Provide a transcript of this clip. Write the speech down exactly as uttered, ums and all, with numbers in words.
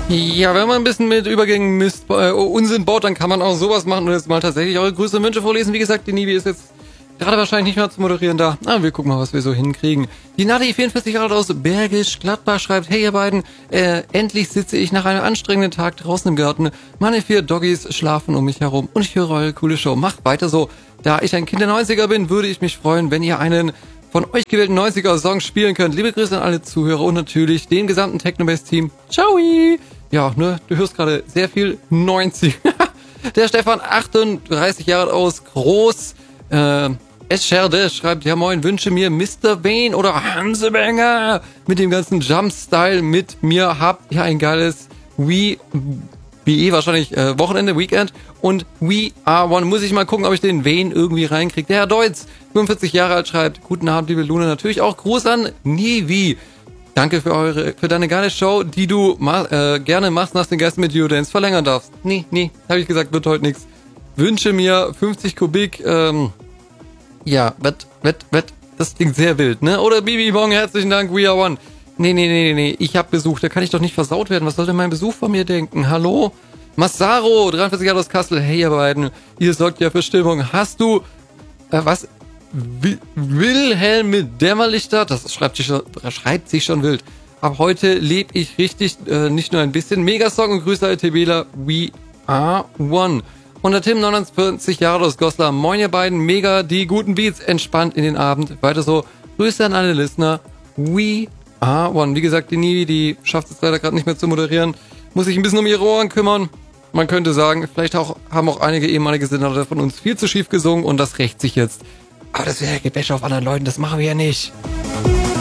Ja, wenn man ein bisschen mit Übergängen Mist, äh, Unsinn baut, dann kann man auch sowas machen und jetzt mal tatsächlich eure Grüße und Wünsche vorlesen. Wie gesagt, die Nibi ist jetzt gerade wahrscheinlich nicht mehr zu moderieren da. Aber wir gucken mal, was wir so hinkriegen. Die Nadi, vierundvierzig Jahre alt aus Bergisch Gladbach, schreibt: Hey ihr beiden, äh, endlich sitze ich nach einem anstrengenden Tag draußen im Garten. Meine vier Doggies schlafen um mich herum und ich höre eure coole Show. Macht weiter so. Da ich ein Kind der neunziger bin, würde ich mich freuen, wenn ihr einen von euch gewählten neunziger-Song spielen könnt. Liebe Grüße an alle Zuhörer und natürlich den gesamten Technobase-Team. Ciao! Ja, ne, du hörst gerade sehr viel neunzig. Der Stefan, achtunddreißig Jahre alt aus Groß, äh, Escherde, schreibt: Ja moin, wünsche mir Mister Wayne oder Hansebanger mit dem ganzen Jump-Style mit mir. Habt ihr ein geiles We, wie eh wahrscheinlich äh, Wochenende, Weekend und We Are One. Muss ich mal gucken, ob ich den Wayne irgendwie reinkriege. Der Herr Deutz, fünfundvierzig Jahre alt, schreibt: Guten Abend, liebe Luna. Natürlich auch Gruß an Nivi. Danke für eure, für deine geile Show, die du ma äh, gerne machst, nach den Gästen mit Eurodance verlängern darfst. Nee, nee, habe ich gesagt, wird heute nichts. Wünsche mir fünfzig Kubik, ähm, ja, wett, wett, wett, das klingt sehr wild, ne? Oder Bibi Bong, herzlichen Dank, We Are One. Nee, nee, nee, nee, ich hab Besuch, da kann ich doch nicht versaut werden. Was soll denn mein Besuch von mir denken? Hallo? Massaro, dreiundvierzig Jahre aus Kassel. Hey, ihr beiden, ihr sorgt ja für Stimmung. Hast du, äh, was? Wil Wilhelm mit Dämmerlichter, das schreibt sich, schon, schreibt sich schon wild. Ab heute lebe ich richtig, äh, nicht nur ein bisschen. Megasong und Grüße an Tebela, We Are One. Und der Tim, neunundvierzig Jahre aus Goslar. Moin ihr beiden, mega die guten Beats, entspannt in den Abend. Weiter so, Grüße an alle Listener, We Are One. Wie gesagt, die Nivi, die schafft es leider gerade nicht mehr zu moderieren. Muss sich ein bisschen um ihre Ohren kümmern. Man könnte sagen, vielleicht auch, haben auch einige ehemalige Senatoren von uns viel zu schief gesungen und das rächt sich jetzt. Aber das wäre ja Gebäsche auf anderen Leuten, das machen wir ja nicht.